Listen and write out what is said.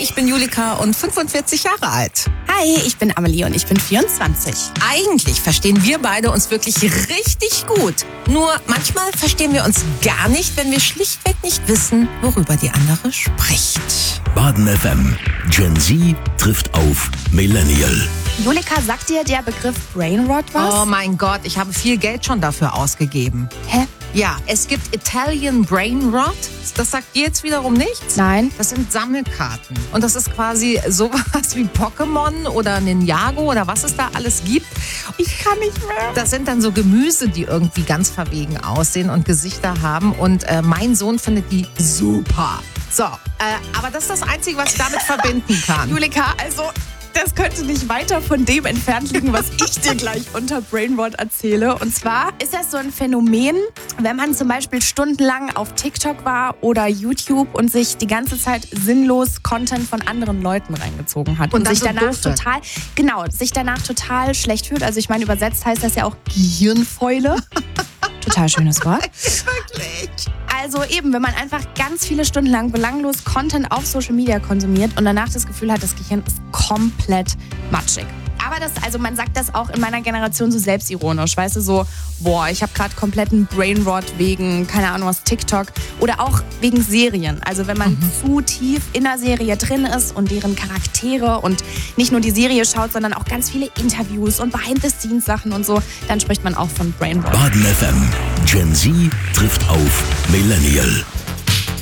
ich bin Julika und 45 Jahre alt. Hi, ich bin Amelie und ich bin 24. Eigentlich verstehen wir beide uns wirklich richtig gut. Nur manchmal verstehen wir uns gar nicht, wenn wir schlichtweg nicht wissen, worüber die andere spricht. Baden FM. Gen Z trifft auf Millennial. Julika, sagt dir der Begriff Brainrot was? Oh mein Gott, ich habe viel Geld schon dafür ausgegeben. Hä? Ja, es gibt Italian Brainrot. Das sagt dir jetzt wiederum nichts? Nein. Das sind Sammelkarten. Und das ist quasi sowas wie Pokémon oder Ninjago oder was es da alles gibt. Ich kann nicht mehr. Das sind dann so Gemüse, die irgendwie ganz verwegen aussehen und Gesichter haben. Und mein Sohn findet die super. So, aber das ist das Einzige, was ich damit verbinden kann. Julika, also das könnte nicht weiter von dem entfernt liegen, was ich dir gleich unter Brainrot erzähle. Und zwar ist das so ein Phänomen, wenn man zum Beispiel stundenlang auf TikTok war oder YouTube und sich die ganze Zeit sinnlos Content von anderen Leuten reingezogen hat. Und sich so danach total schlecht fühlt. Also ich meine, übersetzt heißt das ja auch Gehirnfäule. Total schönes Wort. Wirklich? Also eben, wenn man einfach ganz viele Stunden lang belanglos Content auf Social Media konsumiert und danach das Gefühl hat, das Gehirn ist komplett matschig. Aber man sagt das auch in meiner Generation so selbstironisch, weißt du, so, boah, ich habe gerade kompletten Brainrot wegen, keine Ahnung was, TikTok oder auch wegen Serien. Also wenn man zu tief in der Serie drin ist und deren Charaktere und nicht nur die Serie schaut, sondern auch ganz viele Interviews und Behind-the-Scenes-Sachen und so, dann spricht man auch von Brainrot. Baden FM. Gen Z trifft auf Millennial.